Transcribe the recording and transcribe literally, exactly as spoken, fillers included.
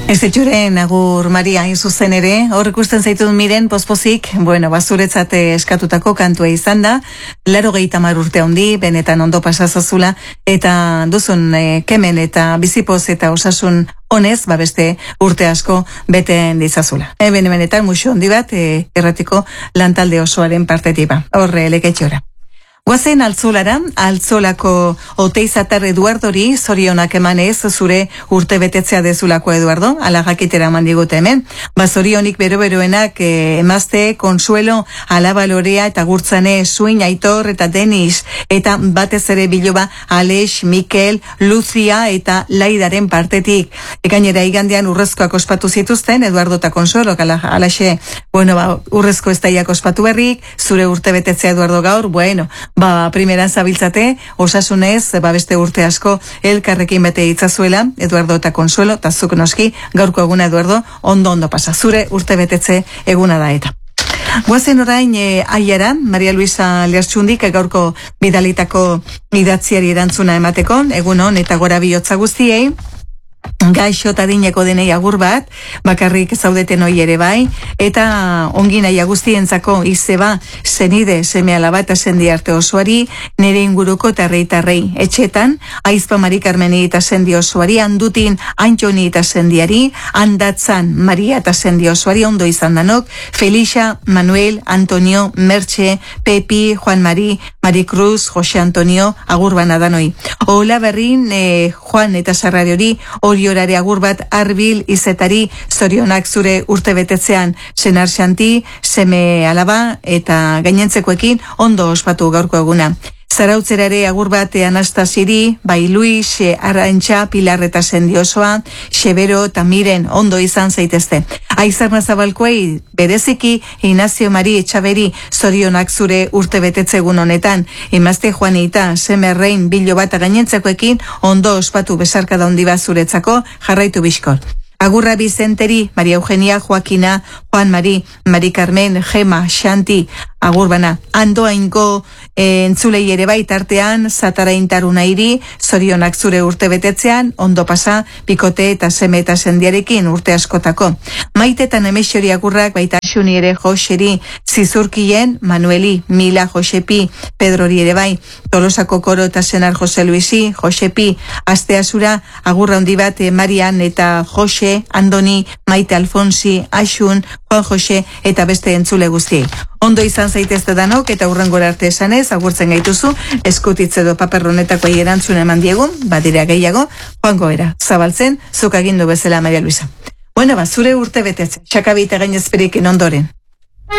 Ez etxuren, agur Maria, zuzen ere, hor ikusten zaitut miren, pospozik, bueno, bazuretzat eskatutako kantua izan da, laro gehitamar urte handi, benetan ondo pasazazula, eta duzun e, kemen eta bizipoz eta osasun honez, ba beste urte asko beten dizazula. Eben benetan muxo handi bat, e, erratiko lantalde osoaren partetiba, horre leketxora. Guazen altzolara, altzolako Oteizatar Eduardori zorionak emanez zure urte betetzea dezulako Eduardo, ala jakitera mandigute hemen. Ba zorionik bero-beroenak eh, emazte, Konsuelo, Alaba Lorea eta Gurtzane, Suin, Aitor eta Denis, eta batez ere biloba Aleix, Mikel, Lucia eta Laidaren partetik. Gainera igandean urrezkoak ospatu zituzten, Eduardo eta Konsuelo, ala, alaxe, bueno, ba, urrezko ez daiak ospatu berrik, zure urte betetzea Eduardo gaur, bueno, ba, primeran zabiltzate, osasunez, ba, beste urte asko, elkarrekin bete itzazuela, Eduardo eta Konsuelo, eta zuk noski, gaurko eguna Eduardo, ondo-ondo pasa. Zure urte betetze eguna da eta. Guazen orain e, aiara, Maria Luisa Lertxundik, gaurko bidalitako idatziari erantzuna emateko, egun hon eta gora bihotza guztiei, gaixo eta dineko denei agur bat, bakarrik zaudeten hoi ere bai, eta ongi nahi guztientzako izeba, zenide, seme alaba eta sendi arte osoari, nire inguruko eta reitarrei etxetan, aizpa Mari Carmeni eta sendi osoari, handutin Antxoni eta sendiari, handatzan Maria eta sendi osoari, ondo izan danok, Felixa, Manuel, Antonio, Mertxe, Pepi, Juan Mari, Mari Cruz, Jose Antonio, agur bana danoi. Ola berrin, eh, Juan eta Sarrari hori, Oriorare agur bat Arbil izetari, zorionak zure urte betetzean, senar xanti, seme alaba eta gainentzekoekin ondo ospatu gaurko eguna. Zarautzerare agur bat Anastasiri, bai Luis, Arantxa, Pilar eta Sendiosoa, Xebero eta Miren ondo izan zaitezte. Aizarna Zabalkoei bereziki Inazio Mari Etxaberi zorionak zure urte betetzegun honetan. Emazte Juanita, Semerrein, Bilo bat gainentzekoekin ondo ospatu besarka da handi bat zuretzako, jarraitu bizkor. Agurra Bizenteri, Maria Eugenia, Joaquina, Juan Mari, Mari Carmen, Gema, Xanti, agurbana. Andoa inko e, entzulei ere bai tartean, Zatara Intarunairi, zorionak zure urte betetzean, ondo pasa, Pikote eta Seme eta sendiarekin urte askotako. Maite eta Nemexori agurrak, baita Xuni ere Joseri, Zizurkien, Manueli, Mila, Josepi, Pedrori ere bai, Tolosako Koro eta Senar Jose Luisi, Josepi, Asteazura, agurra handi bat, e, Marian eta Jose, Andoni, Maite Alfonsi, Axun, Juan Jose eta beste entzule guztiei. Ondo izan zaitezte danok eta urrengora arte esanez, agurtzen gaituzu, eskutitze do paperronetako erantzun eman diegun, badira gehiago, joango era, zabaltzen, zuk agindu bezala Maria Luisa. Bueno, ba, zure urte betetze, xakabite gainezperikin ondoren.